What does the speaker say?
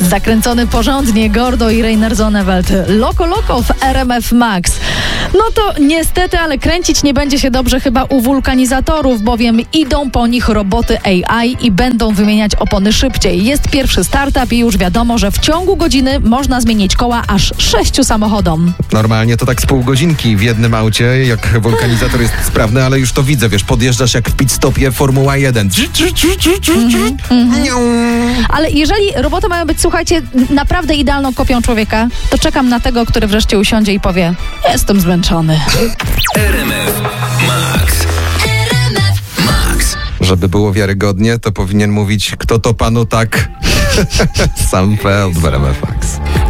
Zakręcony porządnie Gordo i Rainer Zonneveld. Loko Loko w RMF Max. No to niestety, ale kręcić nie będzie się dobrze chyba u wulkanizatorów, bowiem idą po nich roboty AI i będą wymieniać opony szybciej. Jest pierwszy startup i już wiadomo, że w ciągu godziny można zmienić koła aż 6 samochodom. Normalnie to tak z pół godzinki w jednym aucie, jak wulkanizator jest sprawny, ale już to widzę, wiesz, podjeżdżasz jak w pit-stopie Formuła 1. Ale jeżeli roboty mają być, słuchajcie, naprawdę idealną kopią człowieka, to czekam na tego, który wreszcie usiądzie i powie: jestem zmęczony. RMF Max. Żeby było wiarygodnie, to powinien mówić, kto to panu tak? Sam Feld w RMF Max.